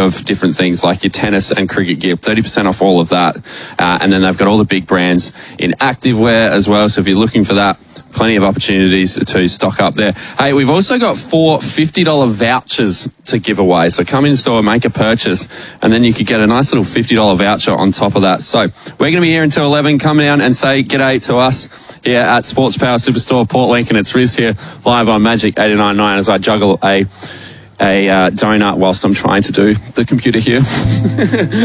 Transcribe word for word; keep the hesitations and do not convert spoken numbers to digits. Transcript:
of different things like your tennis and cricket gear, thirty percent off all of that. Uh, and then they've got all the big brands in activewear as well. So if you're looking for that, plenty of opportunities to stock up there. Hey, we've also got four fifty dollars vouchers to give away. So come in store, make a purchase, and then you could get a nice little fifty dollars voucher on top of that. So we're going to be here until eleven. Come down and say g'day to us here at Sports Power Superstore Port Lincoln. It's Riz here live on Magic eighty-nine point nine as I juggle a, a uh, donut whilst I'm trying to do the computer here.